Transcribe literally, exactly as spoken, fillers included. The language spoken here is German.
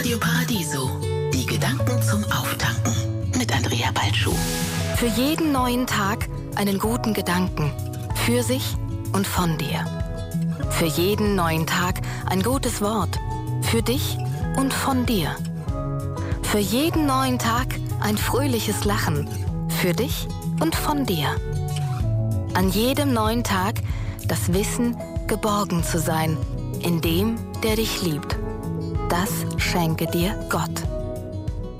Radio Paradiso. Die Gedanken zum Auftanken mit Andrea Balschuh. Für jeden neuen Tag einen guten Gedanken. Für sich und von dir. Für jeden neuen Tag ein gutes Wort. Für dich und von dir. Für jeden neuen Tag ein fröhliches Lachen. Für dich und von dir. An jedem neuen Tag das Wissen, geborgen zu sein, in dem, der dich liebt. Das schenke dir Gott.